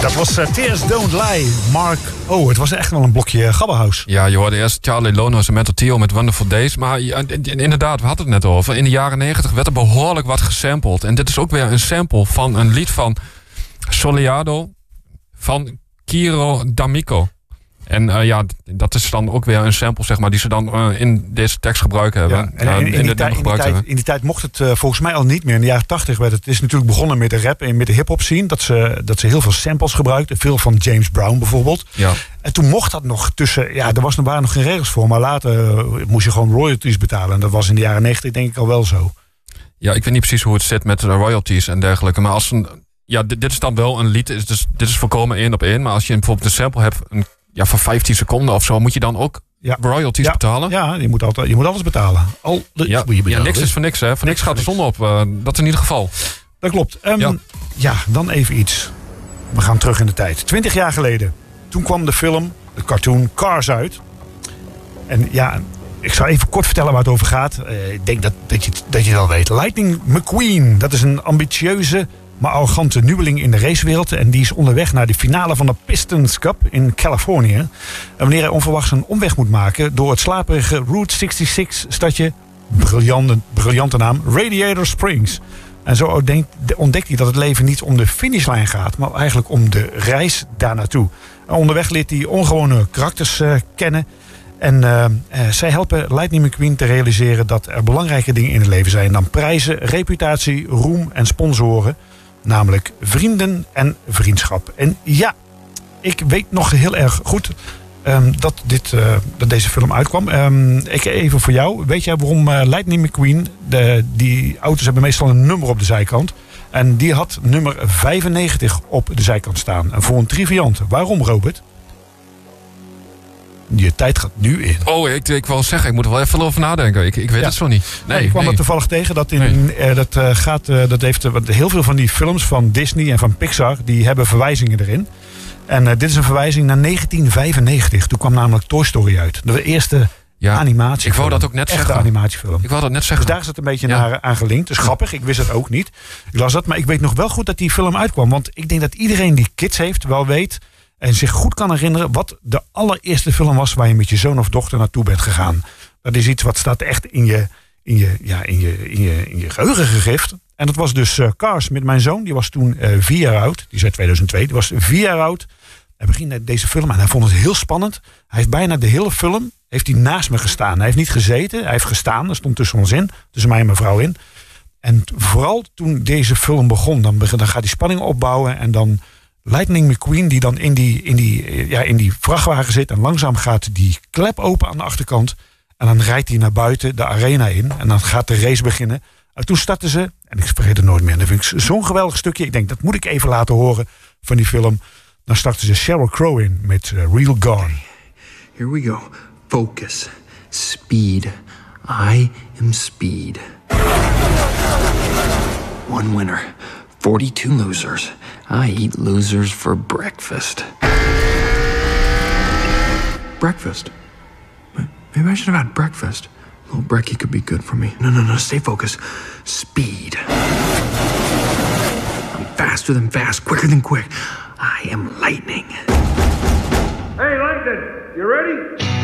Dat was Tears Don't Lie, Mark. Oh, het was echt wel een blokje Gabberhaus. Ja, je hoorde eerst Charlie Lonos en Mental Theo met Wonderful Days. Maar inderdaad, we hadden het net over. In de jaren 90 werd er behoorlijk wat gesampled. En dit is ook weer een sample van een lied van Soleado van Kiro D'Amico. En dat is dan ook weer een sample, zeg maar, die ze dan in deze tekst gebruikt hebben. Ja, in die tijd mocht het volgens mij al niet meer. In de jaren 80 werd het is natuurlijk begonnen met de rap en met de hip-hop scene. Dat ze heel veel samples gebruikten. Veel van James Brown bijvoorbeeld. Ja. En toen mocht dat nog tussen. Ja, waren nog geen regels voor. Maar later moest je gewoon royalties betalen. En dat was in de jaren 90 denk ik al wel zo. Ja, ik weet niet precies hoe het zit met de royalties en dergelijke. Maar dit is dan wel een lied. Dus dit is volkomen 1 op 1. Maar als je bijvoorbeeld een sample hebt. Van 15 seconden of zo, moet je dan ook royalties betalen? Ja, je moet alles betalen. Niks is voor niks, hè? Voor niks gaat de zon op. Dat in ieder geval. Dat klopt. Dan even iets. We gaan terug in de tijd. 20 jaar geleden. Toen kwam de film, de cartoon Cars uit. En ja, ik zal even kort vertellen waar het over gaat. Ik denk dat je het al weet. Lightning McQueen. Dat is een ambitieuze, maar arrogante nieuweling in de racewereld. En die is onderweg naar de finale van de Pistons Cup in Californië. En wanneer hij onverwachts een omweg moet maken door het slaperige Route 66 stadje, briljante naam, Radiator Springs. En zo ontdekt hij dat het leven niet om de finishlijn gaat, maar eigenlijk om de reis daar naartoe. Onderweg leert hij ongewone karakters kennen. En zij helpen Lightning McQueen te realiseren dat er belangrijke dingen in het leven zijn dan prijzen, reputatie, roem en sponsoren. Namelijk vrienden en vriendschap. En ja, ik weet nog heel erg goed dat deze film uitkwam. Even voor jou. Weet jij waarom Lightning McQueen... die auto's hebben meestal een nummer op de zijkant. En die had nummer 95 op de zijkant staan. En voor een triviant. Waarom, Robert? Je tijd gaat nu in. Oh, ik wil zeggen, ik moet er wel even over nadenken. Ik weet het zo niet. Nee, ik kwam er toevallig tegen dat heel veel van die films van Disney en van Pixar, die hebben verwijzingen erin. En dit is een verwijzing naar 1995. Toen kwam namelijk Toy Story uit. De eerste animatiefilm. Ik wou dat ook net zeggen. Animatiefilm. Ik wou dat net zeggen. Dus daar is het een beetje aan gelinkt. Dus grappig, ik wist het ook niet. Ik las dat, maar ik weet nog wel goed dat die film uitkwam. Want ik denk dat iedereen die kids heeft wel weet en zich goed kan herinneren wat de allereerste film was waar je met je zoon of dochter naartoe bent gegaan. Dat is iets wat staat echt in je geheugen gegrift. En dat was dus Cars met mijn zoon. Die was toen 4 jaar oud. Die zei 2002. Die was 4 jaar oud. Hij begint deze film en hij vond het heel spannend. Hij heeft bijna de hele film naast me gestaan. Hij heeft niet gezeten. Hij heeft gestaan. Er stond tussen ons in. Tussen mij en mijn vrouw in. En vooral toen deze film begon. Dan gaat die spanning opbouwen. En dan Lightning McQueen die dan in die vrachtwagen zit. En langzaam gaat die klep open aan de achterkant. En dan rijdt hij naar buiten de arena in. En dan gaat de race beginnen. En toen startten ze. En ik vergeet het nooit meer. Dat vind ik zo'n geweldig stukje. Ik denk, dat moet ik even laten horen van die film. Dan starten ze Sheryl Crow in met Real Gone. Here we go. Focus. Speed. I am speed. 1 winner. 42 losers. I eat losers for breakfast. Breakfast? Maybe I should have had breakfast. A little brekkie could be good for me. No, stay focused. Speed. I'm faster than fast, quicker than quick. I am lightning. Hey, Lightning, you ready?